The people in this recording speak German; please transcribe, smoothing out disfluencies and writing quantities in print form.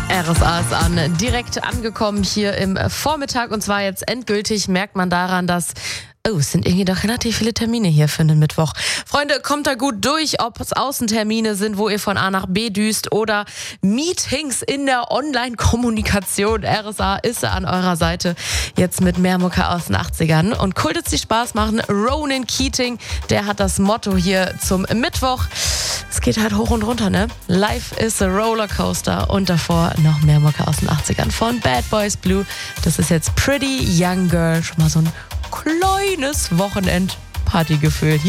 RSA ist an, direkt angekommen hier im Vormittag und zwar jetzt endgültig merkt man daran, dass es sind irgendwie doch relativ viele Termine hier für den Mittwoch. Freunde, kommt da gut durch, ob es Außentermine sind, wo ihr von A nach B düst oder Meetings in der Online-Kommunikation. RSA ist an eurer Seite jetzt mit mehr Mucke aus den 80ern. Und kultet sie Spaß machen, Ronan Keating, der hat das Motto hier zum Mittwoch. Es geht halt hoch und runter, ne? Life is a Rollercoaster und davor noch mehr Mucke aus den 80ern von Bad Boys Blue. Das ist jetzt Pretty Young Girl, schon mal so ein kleines Wochenend-Partygefühl.